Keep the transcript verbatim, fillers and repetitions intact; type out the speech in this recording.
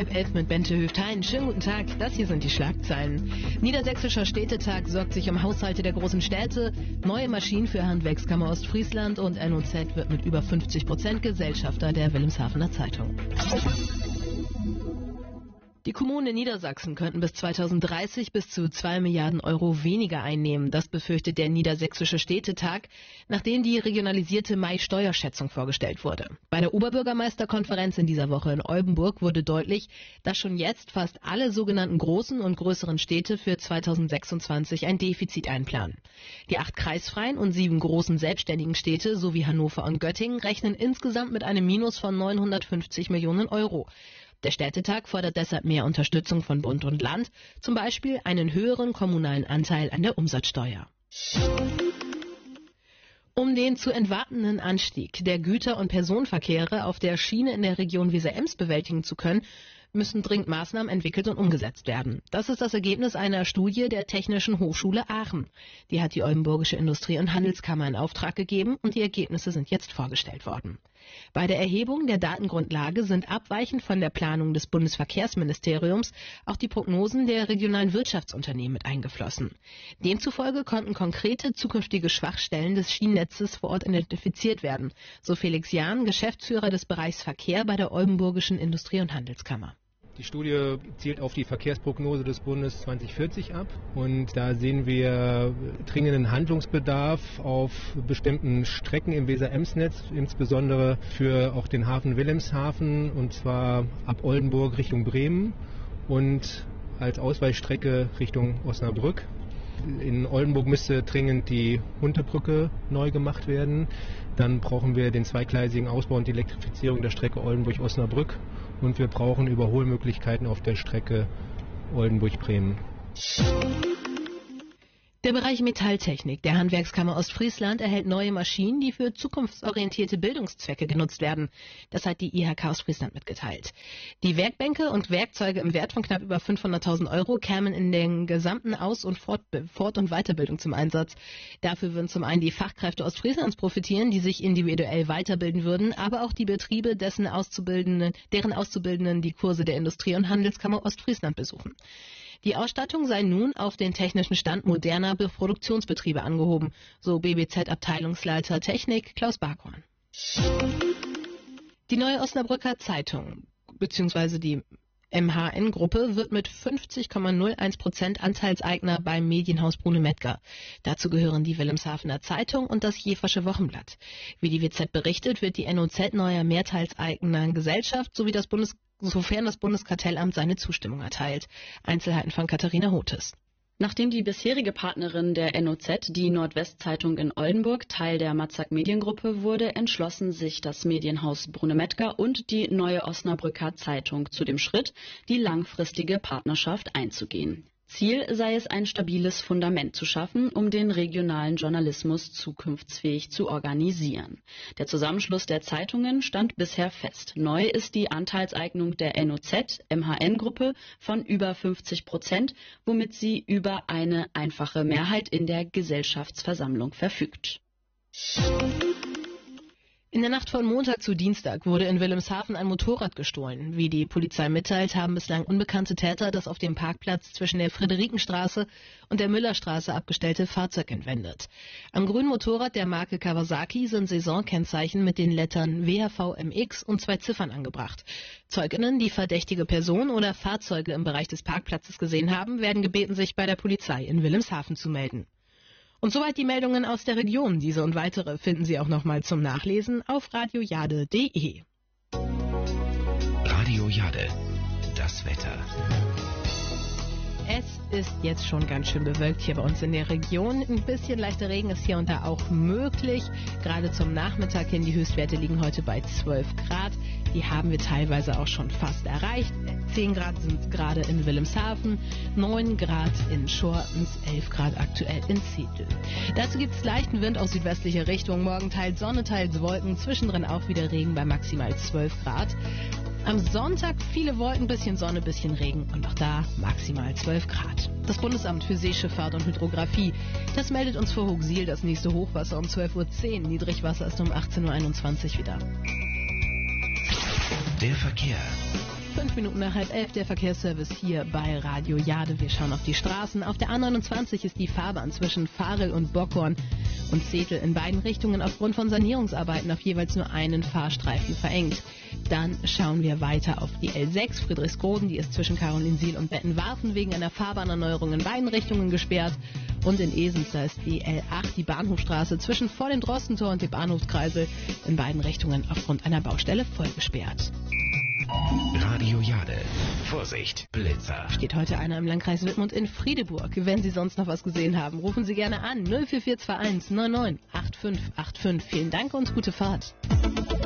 halb elf mit Bente Höft-Hein. Schönen guten Tag, das hier sind die Schlagzeilen. Niedersächsischer Städtetag sorgt sich um Haushalte der großen Städte. Neue Maschinen für Handwerkskammer Ostfriesland und N O Z wird mit über fünfzig Prozent Gesellschafter der Wilhelmshavener Zeitung. Die Kommunen in Niedersachsen könnten bis zweitausenddreißig bis zu zwei Milliarden Euro weniger einnehmen. Das befürchtet der Niedersächsische Städtetag, nachdem die regionalisierte Mai-Steuerschätzung vorgestellt wurde. Bei der Oberbürgermeisterkonferenz in dieser Woche in Oldenburg wurde deutlich, dass schon jetzt fast alle sogenannten großen und größeren Städte für zweitausendsechsundzwanzig ein Defizit einplanen. Die acht kreisfreien und sieben großen selbstständigen Städte sowie Hannover und Göttingen rechnen insgesamt mit einem Minus von neunhundertfünfzig Millionen Euro. Der Städtetag fordert deshalb mehr Unterstützung von Bund und Land, zum Beispiel einen höheren kommunalen Anteil an der Umsatzsteuer. Um den zu erwartenden Anstieg der Güter- und Personenverkehre auf der Schiene in der Region Weser-Ems bewältigen zu können, müssen dringend Maßnahmen entwickelt und umgesetzt werden. Das ist das Ergebnis einer Studie der Technischen Hochschule Aachen. Die hat die Oldenburgische Industrie- und Handelskammer in Auftrag gegeben und die Ergebnisse sind jetzt vorgestellt worden. Bei der Erhebung der Datengrundlage sind abweichend von der Planung des Bundesverkehrsministeriums auch die Prognosen der regionalen Wirtschaftsunternehmen mit eingeflossen. Demzufolge konnten konkrete zukünftige Schwachstellen des Schienennetzes vor Ort identifiziert werden, so Felix Jahn, Geschäftsführer des Bereichs Verkehr bei der Oldenburgischen Industrie- und Handelskammer. Die Studie zielt auf die Verkehrsprognose des Bundes zweitausendvierzig ab und da sehen wir dringenden Handlungsbedarf auf bestimmten Strecken im Weser-Ems-Netz, insbesondere für auch den Hafen Wilhelmshaven und zwar ab Oldenburg Richtung Bremen und als Ausweichstrecke Richtung Osnabrück. In Oldenburg müsste dringend die Hunterbrücke neu gemacht werden. Dann brauchen wir den zweigleisigen Ausbau und die Elektrifizierung der Strecke Oldenburg-Osnabrück. Und wir brauchen Überholmöglichkeiten auf der Strecke Oldenburg-Bremen. Der Bereich Metalltechnik der Handwerkskammer Ostfriesland erhält neue Maschinen, die für zukunftsorientierte Bildungszwecke genutzt werden. Das hat die I H K Ostfriesland mitgeteilt. Die Werkbänke und Werkzeuge im Wert von knapp über fünfhunderttausend Euro kämen in der gesamten Aus- und Fort- Fort- und Weiterbildung zum Einsatz. Dafür würden zum einen die Fachkräfte Ostfrieslands profitieren, die sich individuell weiterbilden würden, aber auch die Betriebe, dessen Auszubildenden, deren Auszubildenden die Kurse der Industrie- und Handelskammer Ostfriesland besuchen. Die Ausstattung sei nun auf den technischen Stand moderner Produktionsbetriebe angehoben, so B B Z-Abteilungsleiter Technik Klaus Barkhorn. Die neue Osnabrücker Zeitung bzw. die M H N-Gruppe wird mit fünfzig Komma null eins Prozent Anteilseigner beim Medienhaus Brune-Mettger. Dazu gehören die Wilhelmshavener Zeitung und das Jeversche Wochenblatt. Wie die W Z berichtet, wird die N O Z neuer Mehrteilseigner Gesellschaft sowie das Bundes sofern das Bundeskartellamt seine Zustimmung erteilt. Einzelheiten von Katharina Hotes. Nachdem die bisherige Partnerin der N O Z, die Nordwestzeitung in Oldenburg, Teil der Matzak Mediengruppe wurde, entschlossen sich das Medienhaus Brune-Mettger und die neue Osnabrücker Zeitung zu dem Schritt, die langfristige Partnerschaft einzugehen. Ziel sei es, ein stabiles Fundament zu schaffen, um den regionalen Journalismus zukunftsfähig zu organisieren. Der Zusammenschluss der Zeitungen stand bisher fest. Neu ist die Anteilseignung der N O Z, M H N-Gruppe, von über fünfzig Prozent, womit sie über eine einfache Mehrheit in der Gesellschaftsversammlung verfügt. In der Nacht von Montag zu Dienstag wurde in Wilhelmshaven ein Motorrad gestohlen. Wie die Polizei mitteilt, haben bislang unbekannte Täter das auf dem Parkplatz zwischen der Friederikenstraße und der Müllerstraße abgestellte Fahrzeug entwendet. Am grünen Motorrad der Marke Kawasaki sind Saisonkennzeichen mit den Lettern W H V M X und zwei Ziffern angebracht. Zeuginnen, die verdächtige Personen oder Fahrzeuge im Bereich des Parkplatzes gesehen haben, werden gebeten, sich bei der Polizei in Wilhelmshaven zu melden. Und soweit die Meldungen aus der Region. Diese und weitere finden Sie auch nochmal zum Nachlesen auf radiojade punkt de. Radio Jade, das Wetter. Es ist jetzt schon ganz schön bewölkt hier bei uns in der Region. Ein bisschen leichter Regen ist hier und da auch möglich. Gerade zum Nachmittag hin, die Höchstwerte liegen heute bei zwölf Grad. Die haben wir teilweise auch schon fast erreicht. zehn Grad sind es gerade in Wilhelmshaven, neun Grad in Schortens, elf Grad aktuell in Zietl. Dazu gibt es leichten Wind aus südwestlicher Richtung. Morgen teils Sonne, teils Wolken, zwischendrin auch wieder Regen bei maximal zwölf Grad. Am Sonntag viele Wolken, bisschen Sonne, bisschen Regen und auch da maximal zwölf Grad. Das Bundesamt für Seeschifffahrt und Hydrographie, das meldet uns für Hochsiel das nächste Hochwasser um zwölf Uhr zehn. Niedrigwasser ist um achtzehn Uhr einundzwanzig wieder. Der Verkehr. Fünf Minuten nach halb elf, der Verkehrsservice hier bei Radio Jade. Wir schauen auf die Straßen. Auf der A neunundzwanzig ist die Fahrbahn zwischen Varel und Bockhorn und Zetel in beiden Richtungen aufgrund von Sanierungsarbeiten auf jeweils nur einen Fahrstreifen verengt. Dann schauen wir weiter auf die L sechs Friedrichsroden. Die ist zwischen Karolinsiel und Bettenwarfen wegen einer Fahrbahnerneuerung in beiden Richtungen gesperrt. Und in Esens, da ist die L acht, die Bahnhofstraße, zwischen vor dem Drostentor und dem Bahnhofskreisel in beiden Richtungen aufgrund einer Baustelle voll gesperrt. Radio Jade. Vorsicht, Blitzer. Steht heute einer im Landkreis Wittmund in Friedeburg. Wenn Sie sonst noch was gesehen haben, rufen Sie gerne an null vier vier zwei eins neun neun acht fünf acht fünf. Vielen Dank und gute Fahrt.